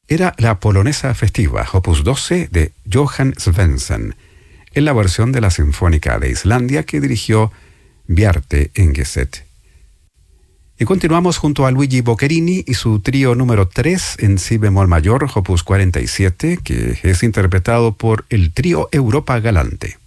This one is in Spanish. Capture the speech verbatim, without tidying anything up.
era la polonesa festiva, opus doce de Johann Svensson, en la versión de la Sinfónica de Islandia que dirigió Bjarte Engeset. Y continuamos junto a Luigi Boccherini y su trío número tres en si bemol mayor, opus cuarenta y siete, que es interpretado por el trío Europa Galante.